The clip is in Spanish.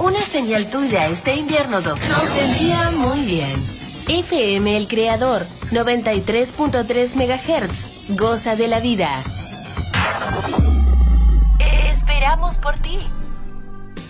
Una señal tuya este invierno 2 nos sentía muy bien. FM El Creador, 93.3 MHz. Goza de la vida. Esperamos por ti.